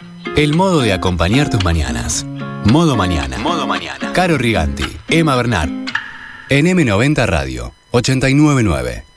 El modo de acompañar tus mañanas. Modo Mañana. Modo Mañana. Caro Riganti, Emma Bernard. En M90 Radio 899.